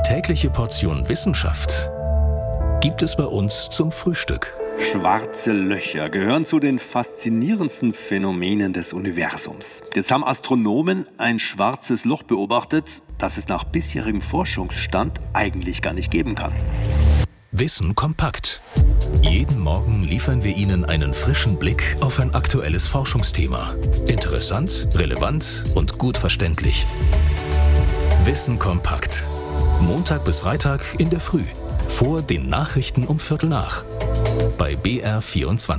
tägliche Portion Wissenschaft gibt es bei uns zum Frühstück. Schwarze Löcher gehören zu den faszinierendsten Phänomenen des Universums. Jetzt haben Astronomen ein schwarzes Loch beobachtet, das es nach bisherigem Forschungsstand eigentlich gar nicht geben kann. Wissen kompakt. Jeden Morgen liefern wir Ihnen einen frischen Blick auf ein aktuelles Forschungsthema. Interessant, relevant und gut verständlich. Wissen kompakt. Montag bis Freitag in der Früh. Vor den Nachrichten um 7:15 bei BR24.